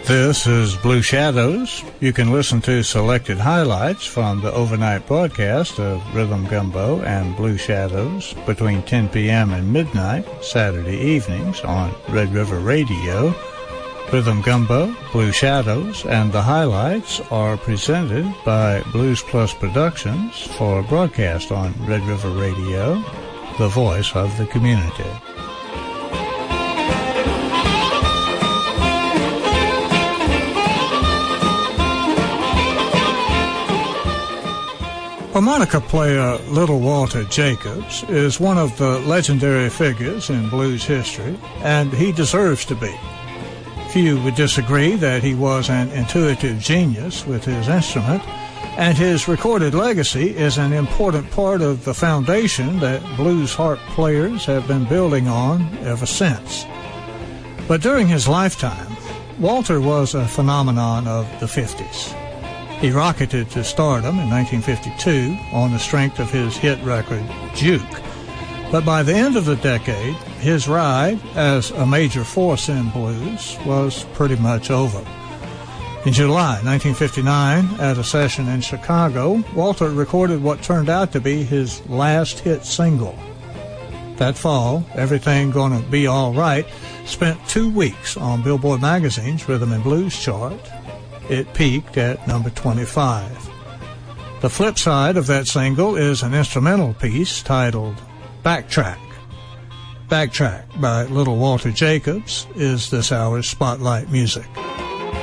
This is Blue Shadows. You can listen to selected highlights from the overnight broadcast of Rhythm Gumbo and Blue Shadows between 10 p.m. and midnight Saturday evenings on Red River Radio. Rhythm Gumbo, Blue Shadows, and the highlights are presented by Blues Plus Productions for broadcast on Red River Radio, the voice of the community. Harmonica player Little Walter Jacobs is one of the legendary figures in blues history, and he deserves to be. Few would disagree that he was an intuitive genius with his instrument, and his recorded legacy is an important part of the foundation that blues harp players have been building on ever since. But during his lifetime, Walter was a phenomenon of the 50s. He rocketed to stardom in 1952 on the strength of his hit record, Juke. But by the end of the decade, his ride as a major force in blues was pretty much over. In July 1959, at a session in Chicago, Walter recorded what turned out to be his last hit single. That fall, Everything Gonna Be All Right spent 2 weeks on Billboard Magazine's Rhythm and Blues chart. It peaked at number 25. The flip side of that single is an instrumental piece titled Backtrack. Backtrack by Little Walter Jacobs is this hour's Spotlight music.